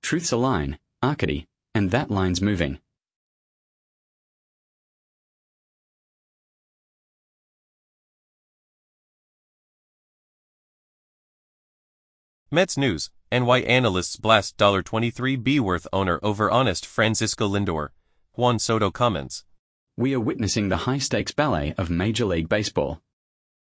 Truth's a line, Arcady, and that line's moving. Mets news, NY analysts blast $23 worth owner over honest Francisco Lindor. Juan Soto comments. We are witnessing the high-stakes ballet of Major League Baseball.